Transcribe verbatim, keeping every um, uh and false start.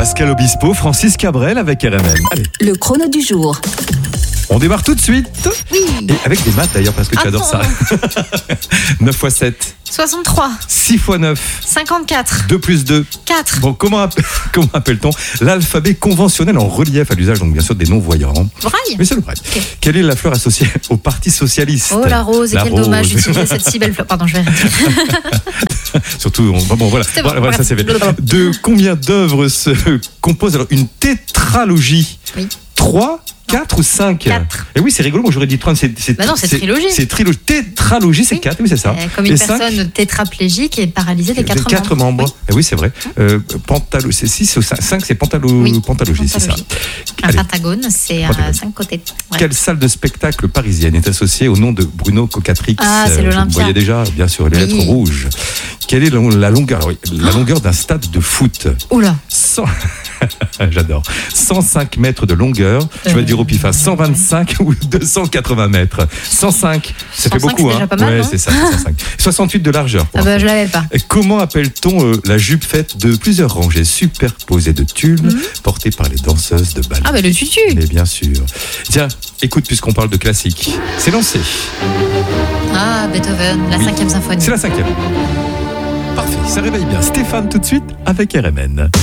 Pascal Obispo, Francis Cabrel avec R M N. Allez, Le chrono du jour. on démarre tout de suite. Oui. Et avec des maths d'ailleurs, parce que tu Attends. adores ça. neuf fois sept, soixante-trois, six fois neuf, cinquante-quatre, deux plus deux. quatre. Bon, comment, appe- comment appelle-t-on l'alphabet conventionnel en relief à l'usage, donc bien sûr des non-voyants? Braille. Mais c'est le braille. Ok. Quelle est la fleur associée au Parti Socialiste? Oh la rose, et La quel rose. dommage d'utiliser cette si belle fleur. Pardon, je vais arrêter. Surtout, on- bon, bon, voilà, C'était bon, voilà, voilà, ça c'est voilà. bien. De combien d'œuvres se compose alors une tétralogie? Oui. trois, quatre ou cinq? Quatre. Et oui, c'est rigolo, moi j'aurais dit trois. C'est, c'est, Bah non, c'est trilogie. C'est trilogie. Tétralogie, c'est Oui. quatre, oui, c'est ça. Euh, Comme une Et cinq, personne tétraplégique et paralysée des des quatre, quatre membres. membres. Eh oui, c'est vrai. Euh, pantalo, c'est six ou cinq, c'est pantalo, Oui. pantalogie, c'est ça. Pantalogie. Un Allez. pentagone, c'est à Pentagone. cinq côtés. Ouais. Quelle salle de spectacle parisienne est associée au nom de Bruno Cocatrix? Ah, c'est Euh, l'Olympia. Vous voyez déjà, bien sûr, les Oui. lettres rouges. Quelle est la, la longueur, alors oui, la longueur d'un stade de foot? Oula. cent J'adore. cent cinq mètres de longueur. Je vais Euh, dire au pif, hein, cent vingt-cinq ou deux cent quatre-vingts mètres. cent cinq, ça fait cent cinq, beaucoup. c'est Hein. déjà pas mal, ouais, non c'est ça, cent cinq. soixante-huit de largeur. pour Ah bah info. je l'avais pas. Et comment appelle-t-on euh, la jupe faite de plusieurs rangées superposées de tulles portées par les danseuses de ballet? Ah bah le tutu. Mais bien sûr. Tiens, écoute, puisqu'on parle de classique, c'est lancé. Ah, Beethoven, la Oui. cinquième symphonie. C'est la cinquième. Parfait, ça réveille bien. Stéphane tout de suite avec R M N.